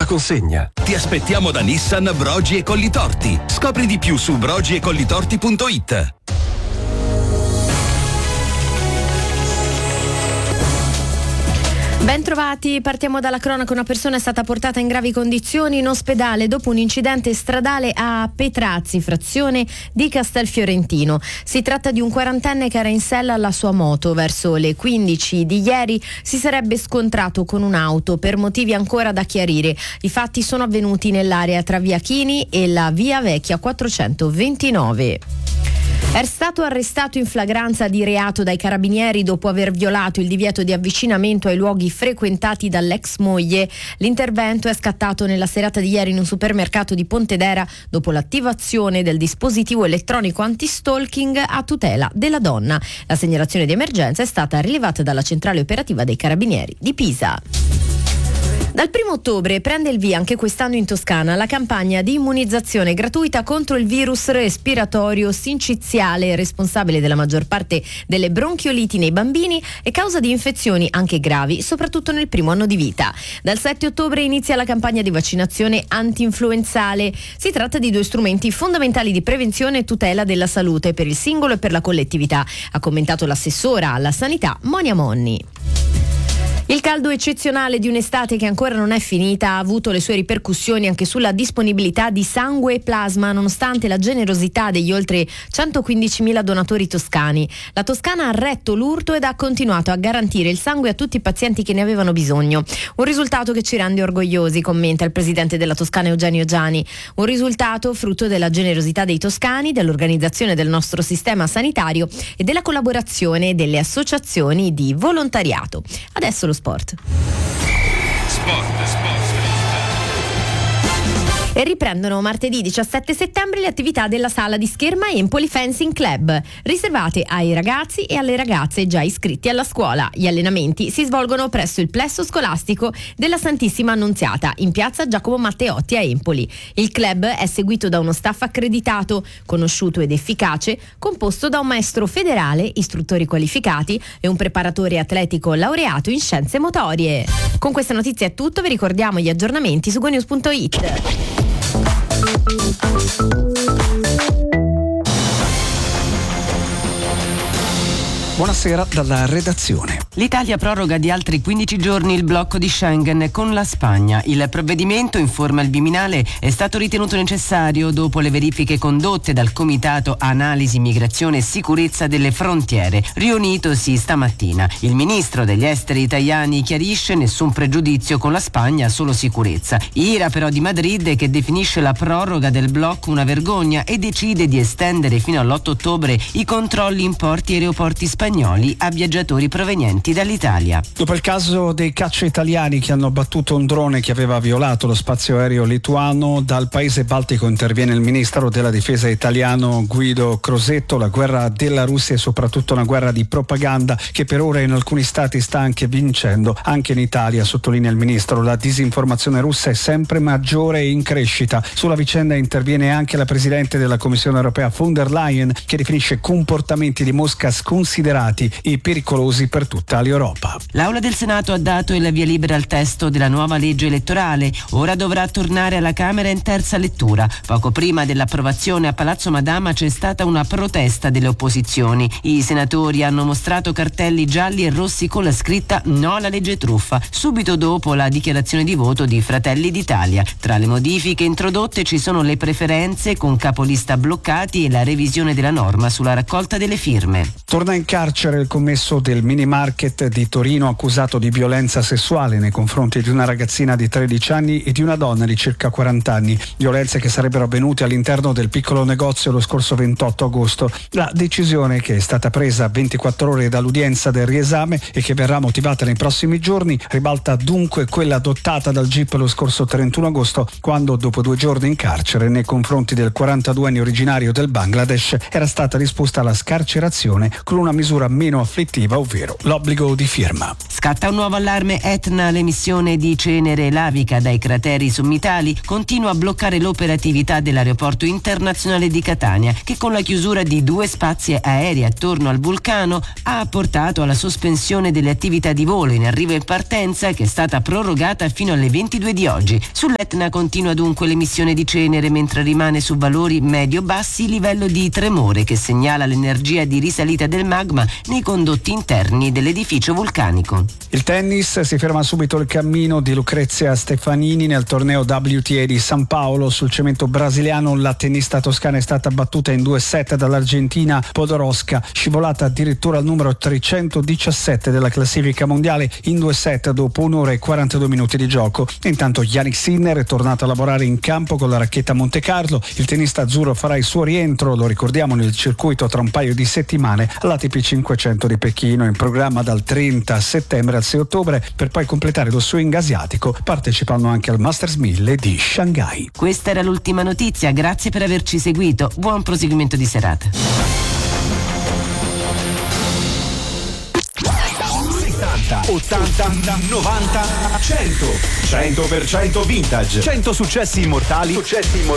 consegna. Ti aspettiamo da Nissan Brogi e Collitorti. Scopri di più su brogiecollitorti.it. Ben trovati, partiamo dalla cronaca. Una persona è stata portata in gravi condizioni in ospedale dopo un incidente stradale a Petrazzi, frazione di Castelfiorentino. Si tratta di un quarantenne che era in sella alla sua moto. Verso le 15 di ieri si sarebbe scontrato con un'auto per motivi ancora da chiarire. I fatti sono avvenuti nell'area tra via Chini e la via Vecchia 429. È stato arrestato in flagranza di reato dai carabinieri dopo aver violato il divieto di avvicinamento ai luoghi frequentati dall'ex moglie. L'intervento è scattato nella serata di ieri in un supermercato di Pontedera dopo l'attivazione del dispositivo elettronico anti-stalking a tutela della donna. La segnalazione di emergenza è stata rilevata dalla centrale operativa dei carabinieri di Pisa. Dal 1° ottobre prende il via anche quest'anno in Toscana la campagna di immunizzazione gratuita contro il virus respiratorio sinciziale, responsabile della maggior parte delle bronchioliti nei bambini e causa di infezioni anche gravi, soprattutto nel primo anno di vita. Dal 7 ottobre inizia la campagna di vaccinazione antinfluenzale. Si tratta di 2 strumenti fondamentali di prevenzione e tutela della salute per il singolo e per la collettività, ha commentato l'assessora alla sanità Monia Monni. Il caldo eccezionale di un'estate che ancora non è finita ha avuto le sue ripercussioni anche sulla disponibilità di sangue e plasma, nonostante la generosità degli oltre 115.000 donatori toscani. La Toscana ha retto l'urto ed ha continuato a garantire il sangue a tutti i pazienti che ne avevano bisogno. Un risultato che ci rende orgogliosi, commenta il presidente della Toscana Eugenio Giani. Un risultato frutto della generosità dei toscani, dell'organizzazione del nostro sistema sanitario e della collaborazione delle associazioni di volontariato. Adesso lo sport. E riprendono martedì 17 settembre le attività della sala di scherma Empoli Fencing Club, riservate ai ragazzi e alle ragazze già iscritti alla scuola. Gli allenamenti si svolgono presso il plesso scolastico della Santissima Annunziata, in piazza Giacomo Matteotti a Empoli. Il club è seguito da uno staff accreditato, conosciuto ed efficace, composto da un maestro federale, istruttori qualificati e un preparatore atletico laureato in scienze motorie. Con questa notizia è tutto, vi ricordiamo gli aggiornamenti su gonews.it. Buonasera dalla redazione. L'Italia proroga di altri 15 giorni il blocco di Schengen con la Spagna. Il provvedimento, informa il Viminale, è stato ritenuto necessario dopo le verifiche condotte dal Comitato Analisi, Migrazione e Sicurezza delle Frontiere, riunitosi stamattina. Il ministro degli esteri italiani chiarisce: nessun pregiudizio con la Spagna, solo sicurezza. Ira però di Madrid, che definisce la proroga del blocco una vergogna e decide di estendere fino all'8 ottobre i controlli in porti e aeroporti spagnoli a viaggiatori provenienti dall'Italia. Dopo il caso dei caccia italiani che hanno abbattuto un drone che aveva violato lo spazio aereo lituano, dal paese baltico interviene il ministro della difesa italiano Guido Crosetto. La guerra della Russia è soprattutto una guerra di propaganda che per ora in alcuni stati sta anche vincendo, anche in Italia, sottolinea il ministro. La disinformazione russa è sempre maggiore e in crescita. Sulla vicenda interviene anche la presidente della Commissione europea von der Leyen, che definisce comportamenti di Mosca sconsiderati e pericolosi per tutta l'Europa. L'Aula del Senato ha dato il via libera al testo della nuova legge elettorale. Ora dovrà tornare alla Camera in terza lettura. Poco prima dell'approvazione a Palazzo Madama c'è stata una protesta delle opposizioni. I senatori hanno mostrato cartelli gialli e rossi con la scritta "No alla legge truffa", subito dopo la dichiarazione di voto di Fratelli d'Italia. Tra le modifiche introdotte ci sono le preferenze con capolista bloccati e la revisione della norma sulla raccolta delle firme. Torna in carcere il commesso del mini market di Torino accusato di violenza sessuale nei confronti di una ragazzina di 13 anni e di una donna di circa 40 anni. Violenze che sarebbero avvenute all'interno del piccolo negozio lo scorso 28 agosto. La decisione, che è stata presa a 24 ore dall'udienza del riesame e che verrà motivata nei prossimi giorni, ribalta dunque quella adottata dal GIP lo scorso 31 agosto, quando dopo 2 giorni in carcere nei confronti del 42enne originario del Bangladesh era stata disposta la scarcerazione con una misura meno afflittiva, ovvero l'obbligo l'obbligo di firma. Scatta un nuovo allarme Etna, l'emissione di cenere lavica dai crateri sommitali continua a bloccare l'operatività dell'aeroporto internazionale di Catania, che con la chiusura di 2 spazi aerei attorno al vulcano ha portato alla sospensione delle attività di volo in arrivo e partenza, che è stata prorogata fino alle 22 di oggi. Sull'Etna continua dunque l'emissione di cenere, mentre rimane su valori medio-bassi il livello di tremore, che segnala l'energia di risalita del magma nei condotti interni dell'edificio vulcanico. Il tennis, si ferma subito il cammino di Lucrezia Stefanini nel torneo WTA di San Paolo. Sul cemento brasiliano la tennista toscana è stata battuta in 2 set dall'argentina Podoroska, scivolata addirittura al numero 317 della classifica mondiale in 2 set dopo 1 ora e 42 minuti di gioco. Intanto Jannik Sinner è tornato a lavorare in campo con la racchetta Monte Carlo. Il tennista azzurro farà il suo rientro, lo ricordiamo, nel circuito tra un paio di settimane all'ATP 500 di Pechino, in programma dal 30 settembre al 6 ottobre, per poi completare lo swing asiatico partecipando anche al Masters 1000 di Shanghai. Questa era l'ultima notizia, grazie per averci seguito, buon proseguimento di serata. 70, 80, 90, 100. 100% vintage. 100 successi immortali